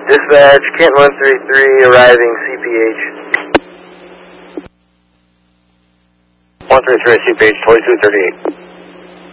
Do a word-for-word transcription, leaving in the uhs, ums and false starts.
Dispatch, Kent one three three, arriving C P H. one three three, C P H, twenty-two thirty-eight.